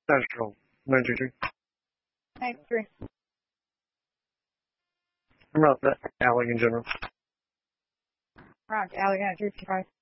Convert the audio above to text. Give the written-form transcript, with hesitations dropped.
Natural. 93. 93. I'm about the alley in general. Rock, alley, yeah, 355.